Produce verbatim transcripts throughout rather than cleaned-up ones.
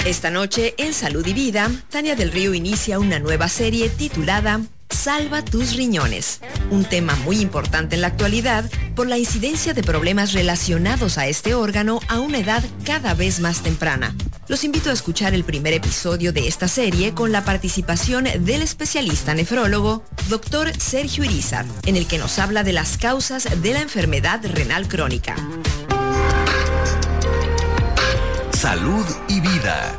Esta noche en Salud y Vida, Tania del Río inicia una nueva serie titulada Salva tus riñones, un tema muy importante en la actualidad por la incidencia de problemas relacionados a este órgano a una edad cada vez más temprana. Los invito a escuchar el primer episodio de esta serie con la participación del especialista nefrólogo, doctor Sergio Irizar, en el que nos habla de las causas de la enfermedad renal crónica. Salud y Vida.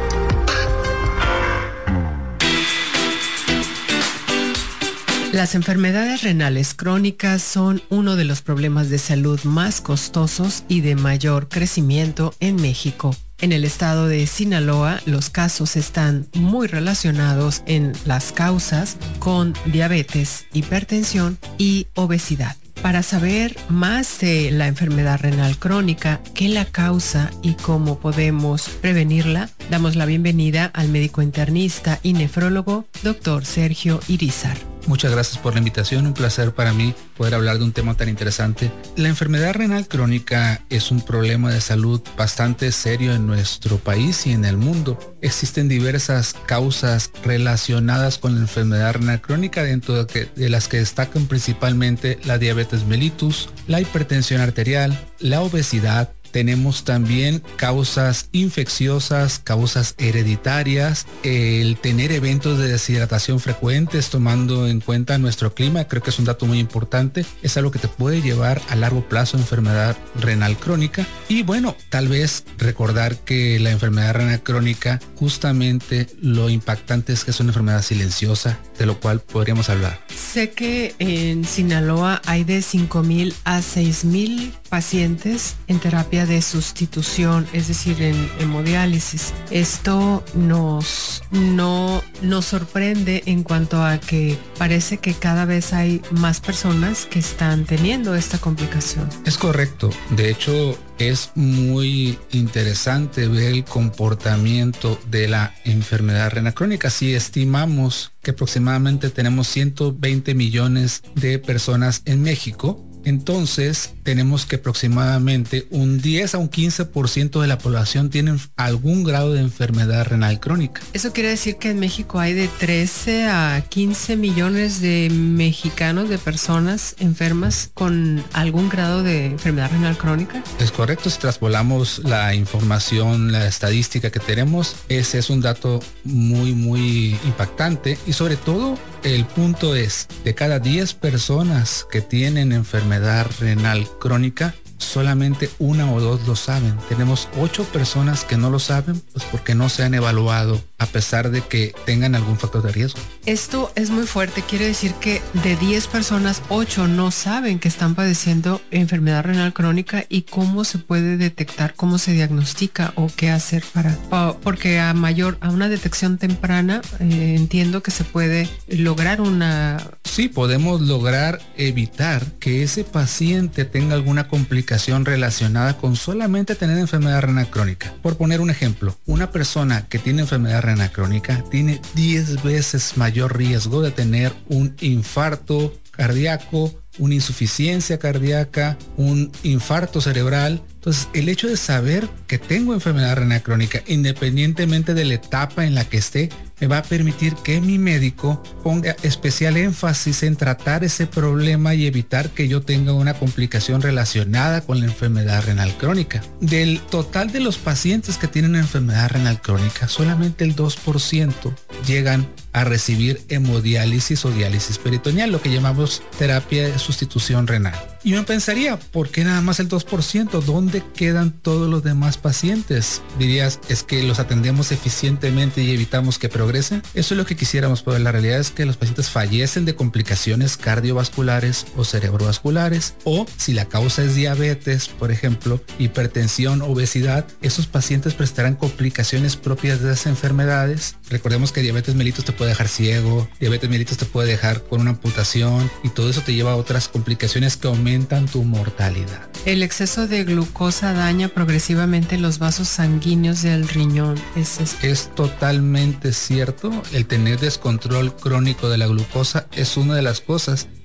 Las enfermedades renales crónicas son uno de los problemas de salud más costosos y de mayor crecimiento en México. En el estado de Sinaloa, los casos están muy relacionados en las causas con diabetes, hipertensión y obesidad. Para saber más de la enfermedad renal crónica, qué la causa y cómo podemos prevenirla, damos la bienvenida al médico internista y nefrólogo, doctor Sergio Irizar. Muchas gracias por la invitación, un placer para mí poder hablar de un tema tan interesante. La enfermedad renal crónica es un problema de salud bastante serio en nuestro país y en el mundo. Existen diversas causas relacionadas con la enfermedad renal crónica, dentro de, que, de las que destacan principalmente la diabetes mellitus, la hipertensión arterial, la obesidad. Tenemos también causas infecciosas, causas hereditarias, el tener eventos de deshidratación frecuentes tomando en cuenta nuestro clima, creo que es un dato muy importante, es algo que te puede llevar a largo plazo a enfermedad renal crónica. Y bueno, tal vez recordar que la enfermedad renal crónica, justamente lo impactante es que es una enfermedad silenciosa, de lo cual podríamos hablar. Sé que en Sinaloa hay de cinco mil a seis mil pacientes en terapia de sustitución, es decir, en hemodiálisis. Esto nos, no, nos sorprende en cuanto a que parece que cada vez hay más personas que están teniendo esta complicación. Es correcto. De hecho, es muy interesante ver el comportamiento de la enfermedad renal crónica. Si estimamos que aproximadamente tenemos ciento veinte millones de personas en México, entonces tenemos que aproximadamente un diez a un quince por ciento de la población tienen algún grado de enfermedad renal crónica. Eso quiere decir que en México hay de trece a quince millones de mexicanos, de personas enfermas con algún grado de enfermedad renal crónica. Es correcto, si traspolamos la información, la estadística que tenemos, ese es un dato muy muy impactante. Y sobre todo el punto es, de cada diez personas que tienen enfermedad renal crónica, solamente una o dos lo saben. Tenemos ocho personas que no lo saben, pues porque no se han evaluado a pesar de que tengan algún factor de riesgo. Esto es muy fuerte, quiere decir que de diez personas, ocho no saben que están padeciendo enfermedad renal crónica. ¿Y cómo se puede detectar, cómo se diagnostica o qué hacer para? Porque a mayor, a una detección temprana, eh, entiendo que se puede lograr una... Sí, podemos lograr evitar que ese paciente tenga alguna complicación relacionada con solamente tener enfermedad renal crónica. Por poner un ejemplo, una persona que tiene enfermedad renal crónica tiene diez veces mayor riesgo de tener un infarto cardíaco, una insuficiencia cardíaca, un infarto cerebral. Entonces, el hecho de saber que tengo enfermedad renal crónica, independientemente de la etapa en la que esté, me va a permitir que mi médico ponga especial énfasis en tratar ese problema y evitar que yo tenga una complicación relacionada con la enfermedad renal crónica. Del total de los pacientes que tienen enfermedad renal crónica, solamente el dos por ciento llegan a recibir hemodiálisis o diálisis peritoneal, lo que llamamos terapia de sustitución renal. Y uno pensaría, ¿por qué nada más el dos por ciento? ¿Dónde quedan todos los demás pacientes? Dirías, ¿es que los atendemos eficientemente y evitamos que progresen? Eso es lo que quisiéramos, pero la realidad es que los pacientes fallecen de complicaciones cardiovasculares o cerebrovasculares, o si la causa es diabetes, por ejemplo, hipertensión, obesidad, esos pacientes presentarán complicaciones propias de esas enfermedades. Recordemos que diabetes mellitus te puede dejar ciego, diabetes mellitus te puede dejar con una amputación, y todo eso te lleva a otras complicaciones que aumentan tu mortalidad. El exceso de glucosa daña progresivamente los vasos sanguíneos del riñón. ¿Es, es... es totalmente cierto. El tener descontrol crónico de la glucosa es una de las cosas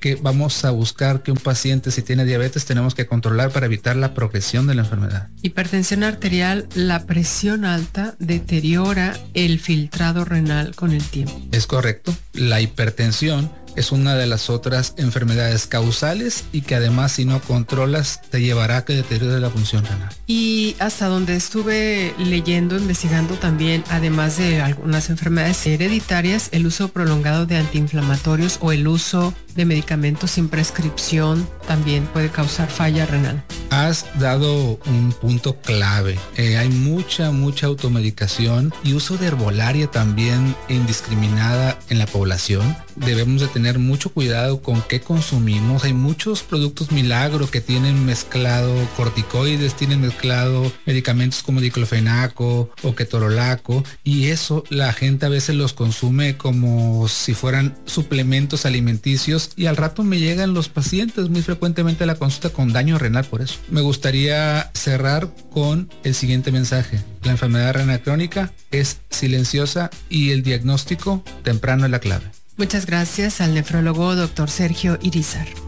que vamos a buscar que un paciente, si tiene diabetes, tenemos que controlar para evitar la progresión de la enfermedad. Hipertensión arterial, la presión alta deteriora el filtrado renal con el tiempo. Es correcto. La hipertensión es una de las otras enfermedades causales y que además, si no controlas, te llevará a que deteriore la función renal. Y hasta donde estuve leyendo, investigando también, además de algunas enfermedades hereditarias, el uso prolongado de antiinflamatorios o el uso de medicamentos sin prescripción también puede causar falla renal. Has dado un punto clave. Eh, hay mucha, mucha automedicación y uso de herbolaria también indiscriminada en la población. Debemos de tener mucho cuidado con qué consumimos. Hay muchos productos milagro que tienen mezclado corticoides, tienen mezclado medicamentos como diclofenaco o ketorolaco, y eso la gente a veces los consume como si fueran suplementos alimenticios, y al rato me llegan los pacientes muy frecuentemente a la consulta con daño renal por eso. Me gustaría cerrar con el siguiente mensaje. La enfermedad renal crónica es silenciosa y el diagnóstico temprano es la clave. Muchas gracias al nefrólogo doctor Sergio Irizar.